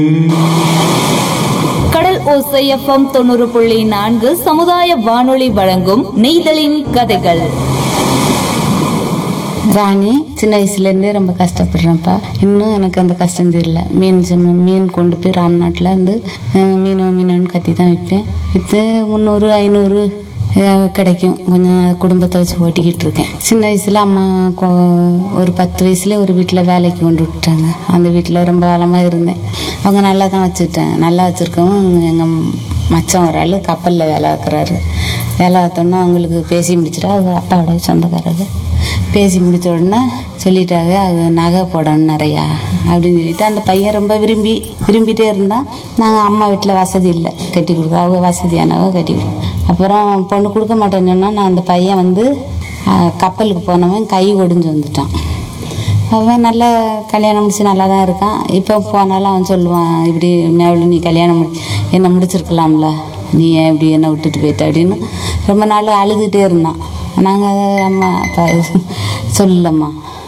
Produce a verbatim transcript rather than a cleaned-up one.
கடல் ஓசை எஃப்எம் தொண்ணூறு புள்ளி நான்கு சமுதாய வானொலி வழங்கும் நெய்தலின் கதைகள். ராணி, சின்ன வயசுலேருந்தே ரொம்ப கஷ்டப்படுறேன்ப்பா. இன்னும் எனக்கு அந்த கஷ்டம் தெரியல. மீன் சும்மா மீன் கொண்டு போய் ராம்நாட்டில் வந்து மீன் மீனன்னு கத்தி தான் விற்பேன். விற்று முந்நூறு ஐநூறு கிடைக்கும். கொஞ்சம் குடும்பத்தை வச்சு ஓட்டிக்கிட்டு இருக்கேன். சின்ன வயசில் அம்மா ஒரு பத்து வயசுல ஒரு வீட்டில் வேலைக்கு கொண்டு விட்டாங்க. அந்த வீட்டில் ரொம்ப காலமாக இருந்தேன். அவங்க நல்லா தான் வச்சுட்டேன். நல்லா வச்சுருக்கவும் எங்கள் மச்சான் ஒரு ஆள் கப்பலில் வேலை வைக்கிறாரு. வேலை பார்த்தோன்னா அவங்களுக்கு பேசி முடிச்சிட்டா அது அப்பாவோட சொந்தக்காரரு. பேசி முடித்த உடனே சொல்லிட்டாங்க, அது நகை போடணும் நிறையா அப்படின்னு சொல்லிட்டு அந்த பையன் ரொம்ப விரும்பி விரும்பிகிட்டே இருந்தால் நாங்கள் அம்மா வீட்டில் வசதி இல்லை கட்டி கொடுக்க, அவங்க வசதியானவ கட்டி கொடுக்க. அப்புறம் பொண்ணு கொடுக்க மாட்டேன்னு சொன்னால் நான் அந்த பையன் வந்து கப்பலுக்கு போனவன் கை ஒடிஞ்சு வந்துட்டான். அவன் நல்லா கல்யாணம் முடிச்சு நல்லா தான் இருக்கான். இப்போ போனாலும் அவன் சொல்லுவான், இப்படி மேவலி நீ கல்யாணம் முடி என்னை முடிச்சிருக்கலாம்ல, நீ ஏன் இப்படி என்னை விட்டுட்டு போயிட்ட அப்படின்னு ரொம்ப நாள் அழுதுகிட்டே இருந்தான். நாங்கள் அம்மா அப்பா சொல்லலம்மா